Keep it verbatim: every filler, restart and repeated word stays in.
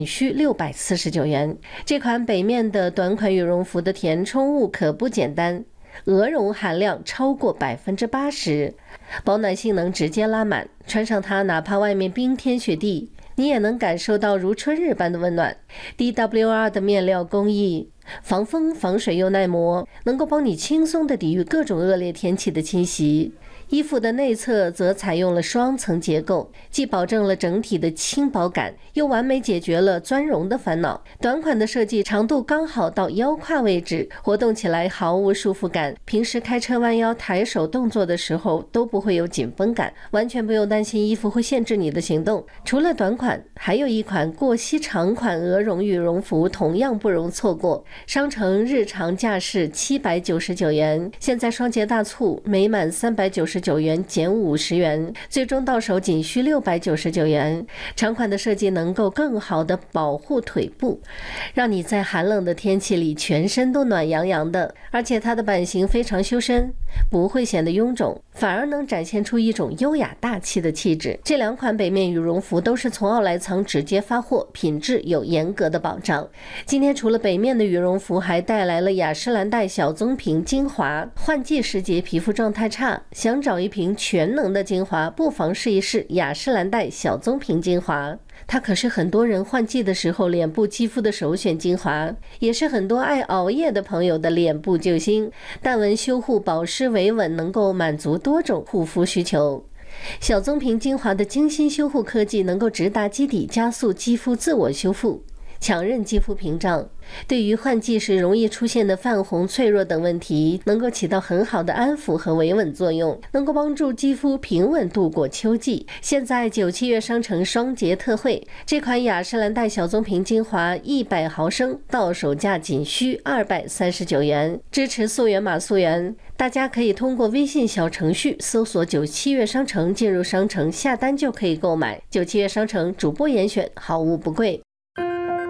需六百四十九元。这款北面的短款羽绒服的填充物可不简单，鹅绒含量超过百分之八十，保暖性能直接拉满，穿上它，哪怕外面冰天雪地，你也能感受到如春日般的温暖。D W R 的面料工艺，防风防水又耐磨，能够帮你轻松地抵御各种恶劣天气的侵袭。衣服的内侧则采用了双层结构，既保证了整体的轻薄感，又完美解决了钻绒的烦恼。短款的设计长度刚好到腰胯位置，活动起来毫无束缚感，平时开车弯腰抬手动作的时候都不会有紧绷感，完全不用担心衣服会限制你的行动。除了短款，还有一款过膝长款鹅绒羽绒服同样不容错过，商城日常价是七百九十九元，现在双节大促，每满三百九十九元减五十元，最终到手仅需六百九十九元。长款的设计能够更好的保护腿部，让你在寒冷的天气里全身都暖洋洋的，而且它的版型非常修身，不会显得臃肿，反而能展现出一种优雅大气的气质。这两款北面羽绒服都是从奥莱藏直接发货，品质有严格的保障。今天除了北面的羽绒服，还带来了雅诗兰黛小棕瓶精华。换季时节皮肤状态差，想找一瓶全能的精华，不妨试一试雅诗兰黛小棕瓶精华。它可是很多人换季的时候脸部肌肤的首选精华，也是很多爱熬夜的朋友的脸部救星。淡纹修护，保湿维稳，能够满足多种护肤需求。小棕瓶精华的精心修护科技能够直达基底，加速肌肤自我修复，强韧肌肤屏障，对于换季时容易出现的泛红、脆弱等问题，能够起到很好的安抚和维稳作用，能够帮助肌肤平稳度过秋季。现在九七月商城双节特惠，这款雅诗兰黛小棕瓶精华一百毫升到手价仅需二百三十九元，支持溯源码溯源。大家可以通过微信小程序搜索九七月商城，进入商城下单就可以购买。九七月商城主播严选，毫无不贵。